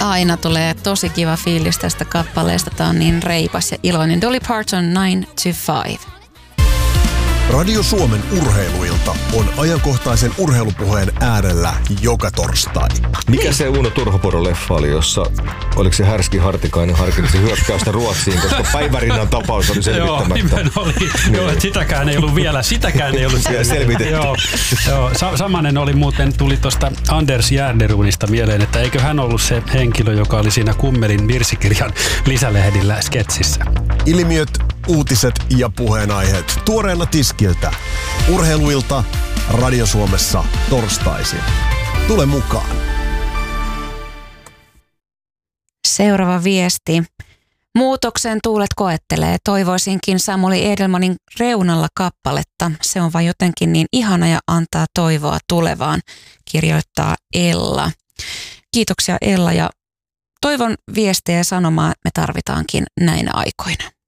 Aina tulee tosi kiva fiilis tästä kappaleesta. Tää on niin reipas ja iloinen. Dolly Parton 9 to 5. Radio Suomen urheiluilta on ajankohtaisen urheilupuheen äärellä joka torstai. Mikä se Uno Turhopodon-leffa oli, jossa oliko se Härski Hartikainen harkitsi hyökkäystä Ruotsiin, koska Päivärinnan tapaus oli selvittämättä. Joo, nimen oli. Joo, että sitäkään ei ollut vielä selvitetty. Joo, samanen oli muuten, tuli tuosta Anders Järderunista mieleen, että eikö hän ollut se henkilö, joka oli siinä Kummelin virsikirjan lisälehdillä sketsissä. Ilmiöt, uutiset ja puheenaiheet tuoreena tiskiltä. Urheiluilta Radio Suomessa torstaisin. Tule mukaan. Seuraava viesti. Muutoksen tuulet koettelee. Toivoisinkin Samuli Edelmanin Reunalla kappaletta. Se on vaan jotenkin niin ihana ja antaa toivoa tulevaan, kirjoittaa Ella. Kiitoksia Ella ja toivon viestejä ja sanomaa me tarvitaankin näinä aikoina.